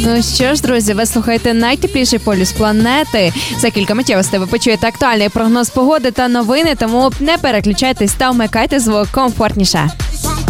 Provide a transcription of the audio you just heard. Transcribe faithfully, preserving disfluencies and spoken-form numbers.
Ну що ж, друзі, ви слухаєте найтепліший полюс планети. За кілька миттєвостей ви почуєте актуальний прогноз погоди та новини, тому не переключайтесь та вмикайте звук комфортніше.